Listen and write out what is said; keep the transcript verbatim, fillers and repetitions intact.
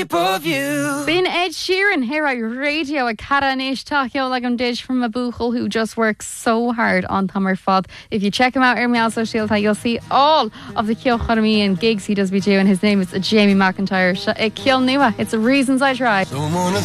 shape of you. Been Ed Sheeran here at radio a cara níos tacio like I'm dish from a buchel who just works so hard on Tamar Fod. If you check him out in my social you'll see all of the Kyochorami and gigs he does be doing. His name is Jamie McIntyre. Kill Nua. It's the reasons I try. Don't wanna